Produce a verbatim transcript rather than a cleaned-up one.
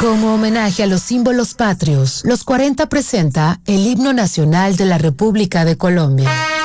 Como homenaje a los símbolos patrios, Los cuarenta presenta el himno nacional de la República de Colombia.